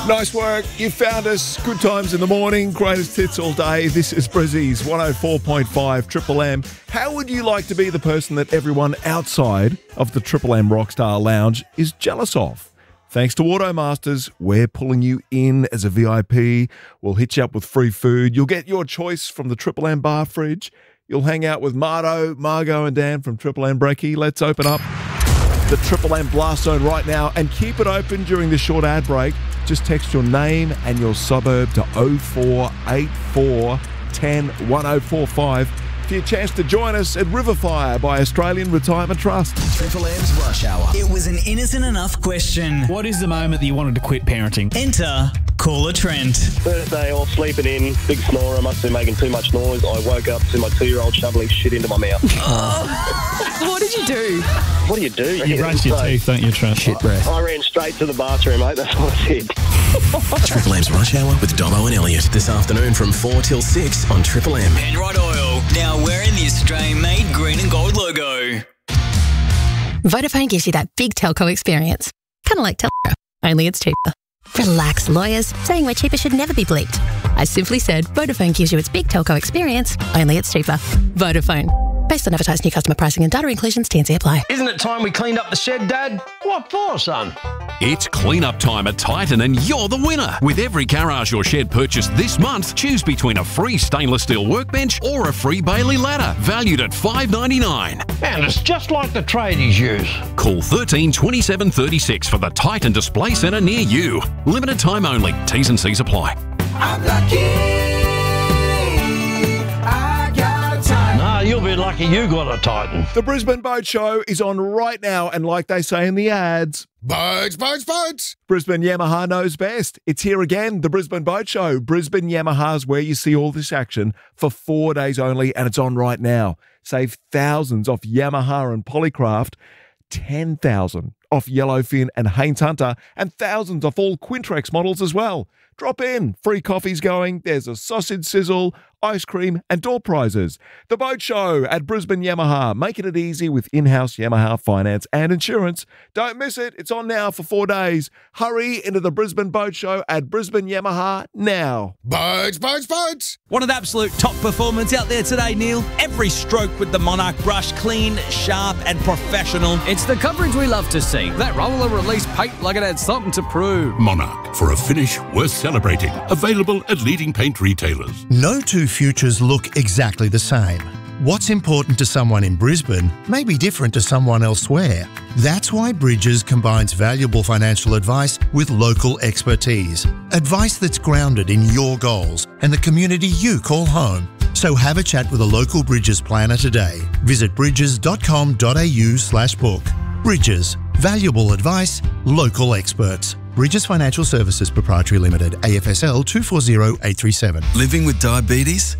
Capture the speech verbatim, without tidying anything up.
Nice work. You found us. Good times in the morning. Greatest hits all day. This is Brizzy's one oh four point five Triple M. How would you like to be the person that everyone outside of the Triple M Rockstar Lounge is jealous of? Thanks to Automasters, we're pulling you in as a V I P. We'll hit you up with free food. You'll get your choice from the Triple M bar fridge. You'll hang out with Marto, Margot and Dan from Triple M Brekkie. Let's open up the Triple M Blast Zone right now and keep it open during this short ad break. Just text your name and your suburb to oh four eight four, one oh, one oh four five for your chance to join us at Riverfire by Australian Retirement Trust. Triple M's Rush Hour. It was an innocent enough question. What is the moment that you wanted to quit parenting? Enter Caller Trent. Thursday, I was sleeping in, big snorer, must have been making too much noise. I woke up to my two-year-old shoveling shit into my mouth. Oh. What did you do? What do you do? You brush your teeth, don't you, Trent? Shit breath. I ran straight to the bathroom, mate. That's what I did. Triple M's Rush Hour with Dobbo and Elliot this afternoon from four till six on Triple M. Penrite Oil, now wearing the Australian-made green and gold logo. Vodafone gives you that big telco experience. Kind of like Telstra, only it's cheaper. Relax, lawyers. Saying we're cheaper should never be bleeped. I simply said Vodafone gives you its big telco experience, only it's cheaper. Vodafone. Based on advertised new customer pricing and data inclusions, T and C apply. Isn't it time we cleaned up the shed, Dad? What for, son? It's clean-up time at Titan and you're the winner. With every garage or shed purchased this month, choose between a free stainless steel workbench or a free Bailey ladder, valued at five dollars ninety-nine. And it's just like the tradies use. Call thirteen twenty-seven thirty-six for the Titan Display Centre near you. Limited time only. T's and C's apply. I'm lucky. Nah, you'll be lucky you got a Titan. The Brisbane Boat Show is on right now, and like they say in the ads, Boats, boats, boats. Brisbane Yamaha knows best. It's here again, the Brisbane Boat Show. Brisbane Yamaha's where you see all this action for four days only, and it's on right now. Save thousands off Yamaha and Polycraft, ten thousand off Yellowfin and Haynes Hunter, and thousands off all Quintrex models as well. Drop in. Free coffees going. There's a sausage sizzle, ice cream, and door prizes. The Boat Show at Brisbane Yamaha, making it easy with in-house Yamaha finance and insurance. Don't miss it. It's on now for four days. Hurry into the Brisbane Boat Show at Brisbane Yamaha now. Boats, boats, boats. What an absolute top performance out there today, Neil. Every stroke with the Monarch brush, clean, sharp, and professional. It's the coverage we love to see. That roller released paint like it had something to prove. Monarch, for a finish worth celebrating. Available at leading paint retailers. No two futures look exactly the same. What's important to someone in Brisbane may be different to someone elsewhere. That's why Bridges combines valuable financial advice with local expertise. Advice that's grounded in your goals and the community you call home. So have a chat with a local Bridges planner today. Visit bridges dot com dot a u slash book. Bridges. Valuable advice, local experts. Bridges Financial Services Proprietary Limited, A F S L two four zero eight three seven. Living with diabetes?